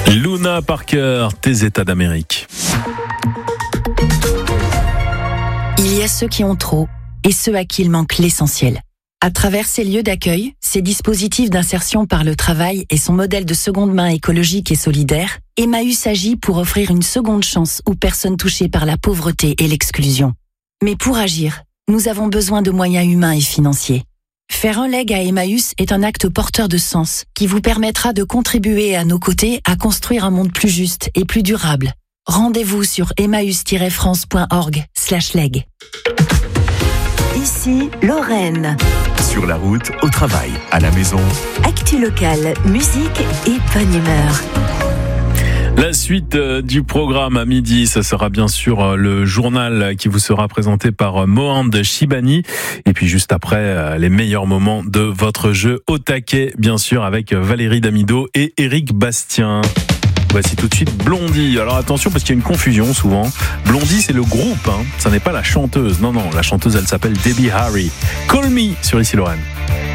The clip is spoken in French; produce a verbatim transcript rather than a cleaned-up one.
Luna Parker, tes états d'Amérique. Il y a ceux qui ont trop et ceux à qui il manque l'essentiel. À travers ces lieux d'accueil, ces dispositifs d'insertion par le travail et son modèle de seconde main écologique et solidaire, Emmaüs agit pour offrir une seconde chance aux personnes touchées par la pauvreté et l'exclusion. Mais pour agir, nous avons besoin de moyens humains et financiers. Faire un leg à Emmaüs est un acte porteur de sens qui vous permettra de contribuer à nos côtés à construire un monde plus juste et plus durable. Rendez-vous sur emmaüs-france.org slash leg. Ici, Lorraine. Sur la route, au travail, à la maison. Actu locale, musique et bonne humeur. La suite du programme à midi, ce sera bien sûr le journal qui vous sera présenté par Mohand Shibani. Et puis juste après, les meilleurs moments de votre jeu au taquet, bien sûr, avec Valérie Damido et Éric Bastien. Voici tout de suite Blondie. Alors attention parce qu'il y a une confusion souvent. Blondie c'est le groupe, hein. Ça n'est pas la chanteuse. Non, non, la chanteuse elle s'appelle Debbie Harry. Call Me sur Ici Lorraine.